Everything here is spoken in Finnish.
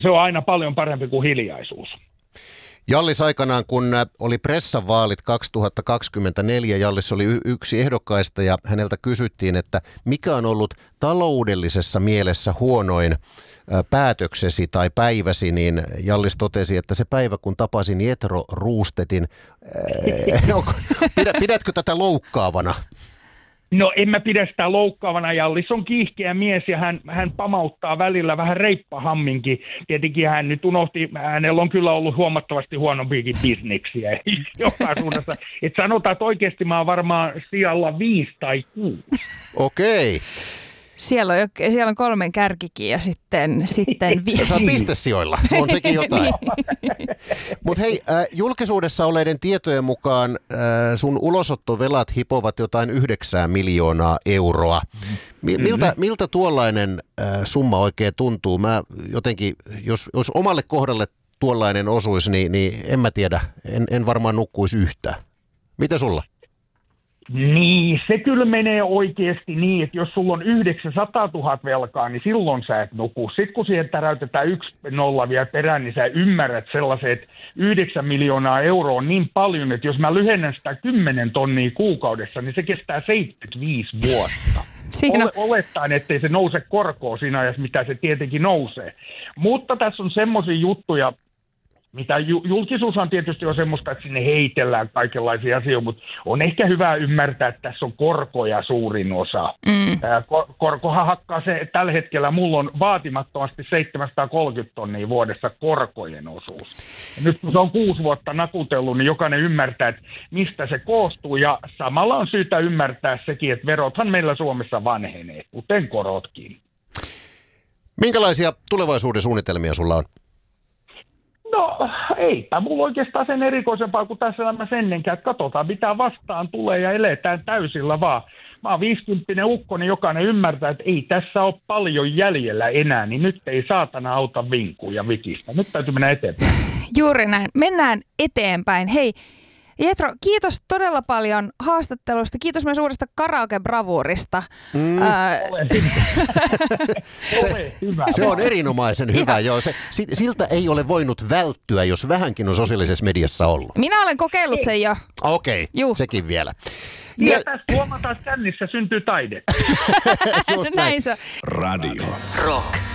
Se on aina paljon parempi kuin hiljaisuus. Jallis aikanaan, kun oli pressavaalit 2024, Jallis oli yksi ehdokkaista ja häneltä kysyttiin, että mikä on ollut taloudellisessa mielessä huonoin päätöksesi tai päiväsi, niin Jallis totesi, että se päivä, kun tapasin Jethro Roostettin, pidätkö tätä loukkaavana? No en mä pidä sitä loukkaavana. Jallis on kiihkeä mies ja hän pamauttaa välillä vähän reippahamminkin. Tietenkin hän nyt unohti, hänellä on kyllä ollut huomattavasti huonompiakin bisneksiä joka suunnassa. Et sanotaan, että oikeasti mä oon varmaan sijalla 5 tai 6. Okei. Siellä on 3 kärkikin ja sitten Sä oot pistesijoilla, on sekin jotain. Mutta hei, julkisuudessa olleiden tietojen mukaan sun ulosottovelat hipovat jotain 9 miljoonaa euroa. Miltä tuollainen summa oikein tuntuu? Mä jotenkin, jos omalle kohdalle tuollainen osuisi, niin en mä tiedä, en varmaan nukkuisi yhtään. Mitä sulla? Niin, se kyllä menee oikeasti niin, että jos sulla on 900 000 velkaa, niin silloin sä et nuku. Sitten kun siihen täräytetään 1 nolla vielä perään, niin sä ymmärrät sellaiset, että 9 miljoonaa euroa on niin paljon, että jos mä lyhennän sitä 10 tonnia kuukaudessa, niin se kestää 75 vuotta. Olettaen, ettei se nouse korkoa siinä ajassa, mitä se tietenkin nousee. Mutta tässä on semmoisia juttuja, mitä julkisuushan tietysti on semmoista, että sinne heitellään kaikenlaisia asioita, mutta on ehkä hyvä ymmärtää, että tässä on korkoja suurin osa. Korkohan hakkaa se, että tällä hetkellä mulla on vaatimattomasti 730 tonnia vuodessa korkojen osuus. Ja nyt kun se on 6 vuotta nakutellut, niin jokainen ymmärtää, että mistä se koostuu, ja samalla on syytä ymmärtää sekin, että verothan meillä Suomessa vanhenee, kuten korotkin. Minkälaisia tulevaisuuden suunnitelmia sulla on? No eipä mulla oikeastaan sen erikoisempaa kuin tässä elämässä ennenkään, että katsotaan mitä vastaan tulee ja eletään täysillä vaan. Mä oon 50 ukko, niin jokainen ymmärtää, että ei tässä ole paljon jäljellä enää, niin nyt ei saatana auta vinkua ja vikistä. Nyt täytyy mennä eteenpäin. Juuri näin. Mennään eteenpäin. Hei, Jethro, kiitos todella paljon haastattelusta. Kiitos myös uudesta karaoke-bravuurista. Se on erinomaisen hyvä. Joo. Siltä ei ole voinut välttyä, jos vähänkin on sosiaalisessa mediassa ollut. Minä olen kokeillut sen jo. Okei, sekin vielä. Ja tässä huomataan, että kännissä syntyy taide. Just näin. Näin se. Radio Rock.